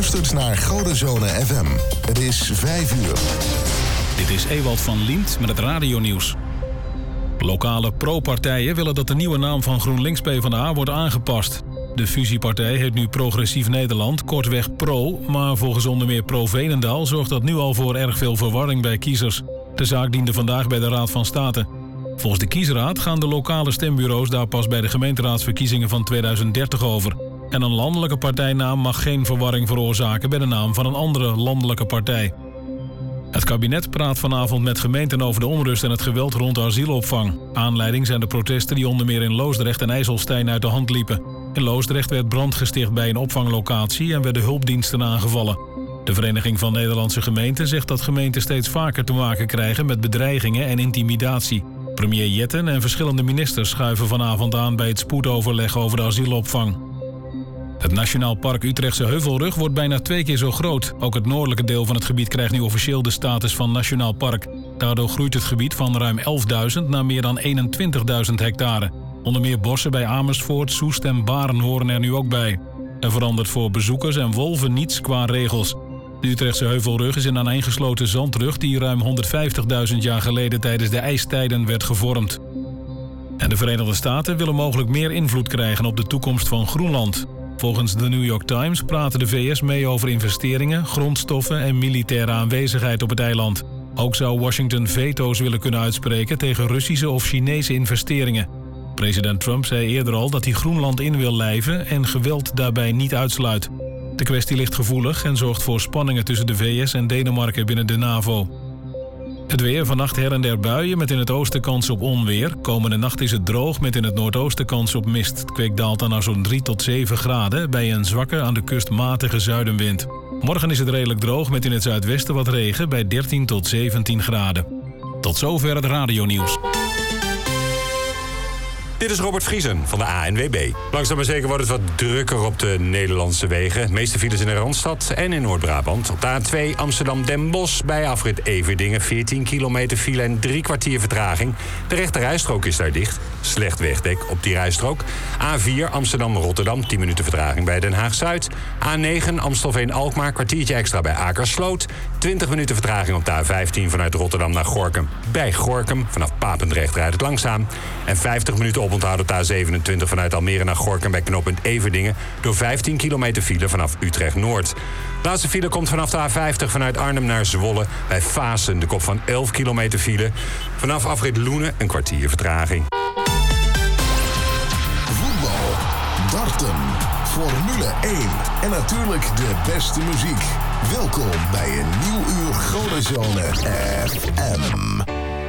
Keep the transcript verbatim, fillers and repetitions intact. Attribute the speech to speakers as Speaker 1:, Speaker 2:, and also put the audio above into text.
Speaker 1: luistert naar Godenzone F M. Het is vijf uur.
Speaker 2: Dit is Ewald van Liemt met het radionieuws. Lokale pro-partijen willen dat de nieuwe naam van GroenLinks PvdA wordt aangepast. De fusiepartij heet nu Progressief Nederland, kortweg PRO... maar volgens onder meer Pro-Veenendaal zorgt dat nu al voor erg veel verwarring bij kiezers. De zaak diende vandaag bij de Raad van State. Volgens de kiesraad gaan de lokale stembureaus daar pas bij de gemeenteraadsverkiezingen van tweeduizend dertig over. En een landelijke partijnaam mag geen verwarring veroorzaken bij de naam van een andere landelijke partij. Het kabinet praat vanavond met gemeenten over de onrust en het geweld rond de asielopvang. Aanleiding zijn de protesten die onder meer in Loosdrecht en IJsselstein uit de hand liepen. In Loosdrecht werd brand gesticht bij een opvanglocatie en werden hulpdiensten aangevallen. De Vereniging van Nederlandse Gemeenten zegt dat gemeenten steeds vaker te maken krijgen met bedreigingen en intimidatie. Premier Jetten en verschillende ministers schuiven vanavond aan bij het spoedoverleg over de asielopvang. Het Nationaal Park Utrechtse Heuvelrug wordt bijna twee keer zo groot. Ook het noordelijke deel van het gebied krijgt nu officieel de status van Nationaal Park. Daardoor groeit het gebied van ruim elfduizend naar meer dan eenentwintigduizend hectare. Onder meer bossen bij Amersfoort, Soest en Baren horen er nu ook bij. Er verandert voor bezoekers en wolven niets qua regels. De Utrechtse Heuvelrug is een aaneengesloten zandrug die ruim honderdvijftigduizend jaar geleden tijdens de ijstijden werd gevormd. En de Verenigde Staten willen mogelijk meer invloed krijgen op de toekomst van Groenland. Volgens de New York Times praten de V S mee over investeringen, grondstoffen en militaire aanwezigheid op het eiland. Ook zou Washington veto's willen kunnen uitspreken tegen Russische of Chinese investeringen. President Trump zei eerder al dat hij Groenland in wil lijven en geweld daarbij niet uitsluit. De kwestie ligt gevoelig en zorgt voor spanningen tussen de V S en Denemarken binnen de NAVO. Het weer, vannacht her en der buien met in het oosten kans op onweer. Komende nacht is het droog met in het noordoosten kans op mist. Het kwik daalt dan naar zo'n drie tot zeven graden bij een zwakke aan de kust matige zuidenwind. Morgen is het redelijk droog met in het zuidwesten wat regen bij dertien tot zeventien graden. Tot zover het radionieuws.
Speaker 3: Dit is Robert Vriesen van de A N W B. Langzaam maar zeker wordt het wat drukker op de Nederlandse wegen. De meeste files in de Randstad en in Noord-Brabant. Op de A twee Amsterdam-Den Bosch bij afrit Everdingen. veertien kilometer file en drie kwartier vertraging. De rechterrijstrook is daar dicht. Slecht wegdek op die rijstrook. A vier Amsterdam-Rotterdam. tien minuten vertraging bij Den Haag-Zuid. A negen Amstelveen-Alkmaar. Kwartiertje extra bij Akersloot. twintig minuten vertraging op de A vijftien vanuit Rotterdam naar Gorinchem. Bij Gorinchem. Vanaf Papendrecht rijdt het langzaam. En vijftig minuten op onthouden op de A zevenentwintig vanuit Almere naar Gorinchem bij knooppunt Everdingen door vijftien kilometer file vanaf Utrecht-Noord. Laatste file komt vanaf de A vijftig vanuit Arnhem naar Zwolle bij Vaassen. De kop van elf kilometer file. Vanaf afrit Loenen een kwartier vertraging.
Speaker 1: Voetbal, darten, Formule één en natuurlijk de beste muziek. Welkom bij een nieuw uur Godenzone F M.